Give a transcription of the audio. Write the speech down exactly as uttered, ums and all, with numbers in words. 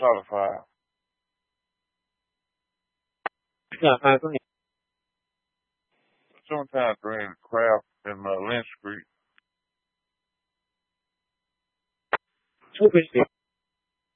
Charlie Five. Yeah, uh, go ahead. Sometimes during craft in uh, Lynch Street. Two percent.